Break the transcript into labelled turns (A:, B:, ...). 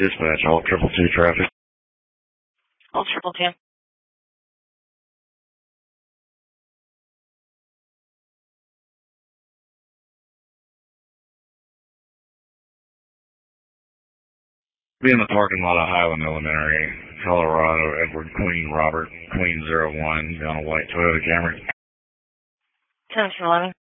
A: Dispatch, all 222 traffic.
B: All 222.
A: Be in the parking lot of Highland Elementary, Colorado, Edward Queen Robert, Queen 01, on a white Toyota Camry.
B: 10-11.